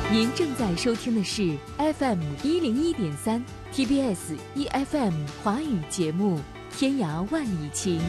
您正在收听的是 FM 101.3 TBS EFM 华语节目《天涯万里情》。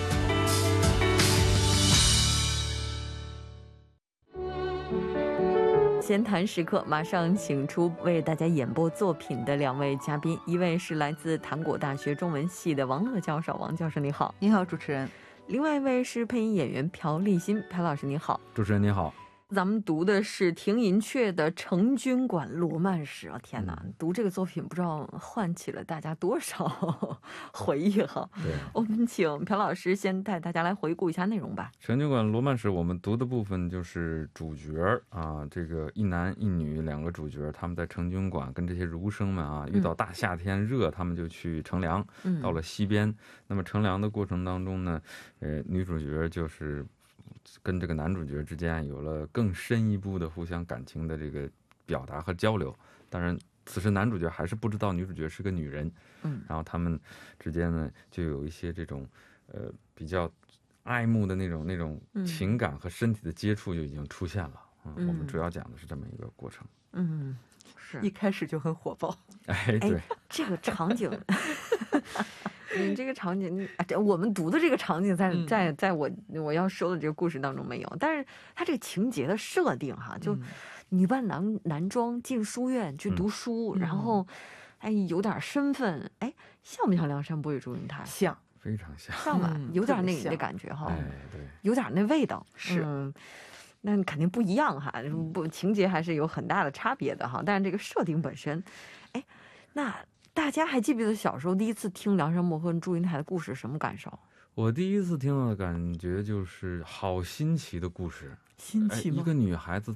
闲谈时刻，马上请出为大家演播作品的两位嘉宾，一位是来自韩国大学中文系的王乐教授，王教授你好。 你好，主持人。 另外一位是配音演员朴立新，朴老师你好。 主持人你好。 咱们读的是廷寅恪的《成均馆罗曼史》啊，天哪，读这个作品不知道唤起了大家多少回忆哈。 对， 我们请朴老师先带大家来回顾一下内容吧。 成均馆罗曼史我们读的部分就是主角啊，这个一男一女两个主角，他们在成均馆跟这些儒生们啊，遇到大夏天热，他们就去乘凉，到了西边。那么乘凉的过程当中呢，女主角就是跟这个男主角之间有了更深一步的互相感情的这个表达和交流。当然此时男主角还是不知道女主角是个女人，然后他们之间呢就有一些这种比较爱慕的那种情感和身体的接触就已经出现了。我们主要讲的是这么一个过程。 是一开始就很火爆。 哎，对， 这个场景这个场景，我们读的这个场景在我要说的这个故事当中没有，但是它这个情节的设定哈，就女扮男装进书院去读书，然后有点身份，像不像梁山伯与祝英台？ 像， 非常像， 像吧，有点那感觉哈， 对， 有点那味道。 是， 那肯定不一样哈，情节还是有很大的差别的哈。但是这个设定本身，那大家还记不记得小时候第一次听梁山伯和祝英台的故事什么感受？ 我第一次听到的感觉就是好新奇的故事。 新奇吗？ 一个女孩子